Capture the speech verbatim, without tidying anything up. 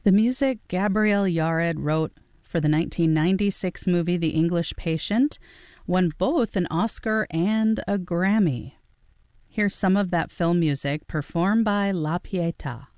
The music Gabriel Yared wrote for the nineteen ninety-six movie The English Patient won both an Oscar and a Grammy. Here's some of that film music performed by La Pieta.